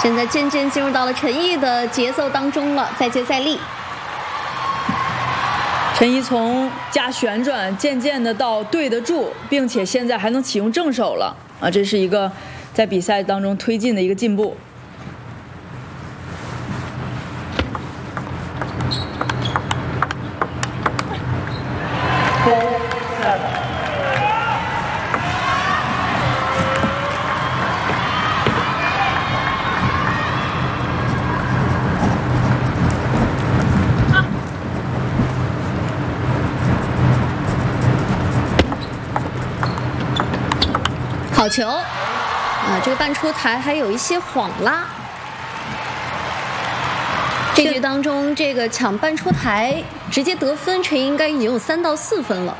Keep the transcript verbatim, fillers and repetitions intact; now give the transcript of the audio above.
现在渐渐进入到了陈毅的节奏当中了，再接再厉。 陈毅从加旋转渐渐的到对得住，并且现在还能启用正手了啊，这是一个在比赛当中推进的一个进步。 好球啊！这个半出台还有一些晃拉。这局当中，这个抢半出台直接得分，陈毅应该已经有三到四分了。